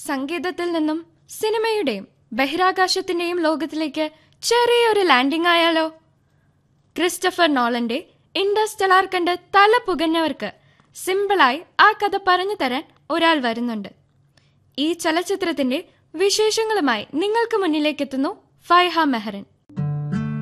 സംഗീതത്തിൽ നിന്നും സിനിമയുടെയും ബഹിരാകാശത്തിന്റെയും ലോകത്തിലേക്ക് ചെറിയൊരു ലാൻഡിംഗ് ആയാലോ? ക്രിസ്റ്റഫർ നോളന്റെ ഇന്റർസ്റ്റെല്ലാർ കണ്ട് തല പുകഞ്ഞവർക്ക് സിമ്പിളായി ആ കഥ പറഞ്ഞു തരാൻ ഒരാൾ വരുന്നുണ്ട്. ഈ ചലച്ചിത്രത്തിന്റെ വിശേഷങ്ങളുമായി നിങ്ങൾക്ക് മുന്നിലേക്കെത്തുന്നു ഫൈഹ മെഹറിൻ.